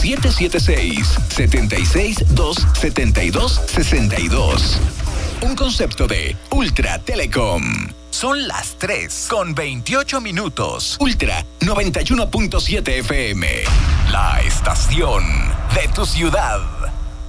776-272-62. Un concepto de Ultra Telecom. Son las 3:28. Ultra 91.7 FM. La estación de tu ciudad.